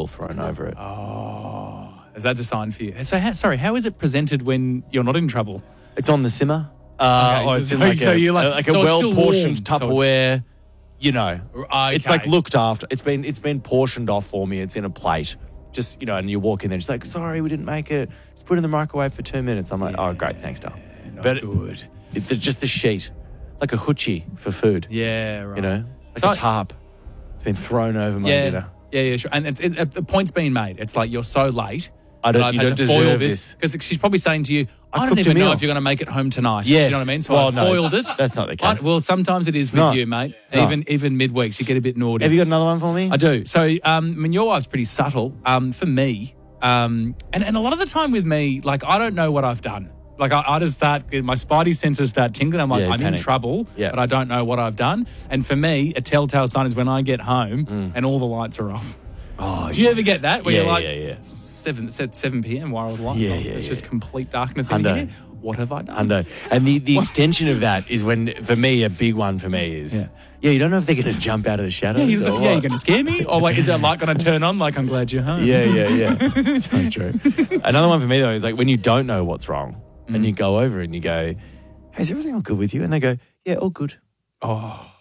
oil thrown over it. Oh, is that a sign for you? So, how is it presented when you're not in trouble? It's on the simmer. Okay, Or it's so- in like so a, you're like- like so a it's still well-portioned warm, so it's- Tupperware. You know, it's like Okay. looked after. It's been portioned off for me. It's in a plate. Just, and you walk in there, just like, sorry, we didn't make it. Just put it in the microwave for 2 minutes. I'm like, oh, great, thanks, Dale. Not good. It's just the sheet, like a hoochie for food. Yeah, right. Like So- a tarp. It's been thrown over my dinner. Yeah, sure. And the point's been made. It's like you're so late. You I've had don't to foil deserve this this. because she's probably saying to you, I don't cooked a even know meal. if you're going to make it home tonight. Yes. Do you know what I mean? So Well, I no, foiled it. that's not the case. Well, sometimes it is with not. you, mate. It's not. Even midweeks, you get a bit naughty. Have you got another one for me? I do. So, your wife's pretty subtle. For me, and a lot of the time with me, like I don't know what I've done. Like I just start, my spidey senses start tingling. I'm like, Yeah, you I'm in panic. trouble, Yeah. but I don't know what I've done. And for me, a telltale sign is when I get home and all the lights are off. Oh, Do you ever get that? Where Yeah, you're like, yeah. it's 7 p.m. Why are all the lights Yeah, off? yeah, It's yeah. just complete darkness in Hundo. here. What have I done? I know. And the extension of that is when, for me, a big one for me is, you don't know if they're going to jump out of the shadows. Yeah, or you're what. going to scare me? Or like, is that light going to turn on? Like, I'm glad you're home. Yeah. So true. Another one for me, though, is like when you don't know what's wrong and you go over and you go, hey, is everything all good with you? And they go, yeah, all good. Oh.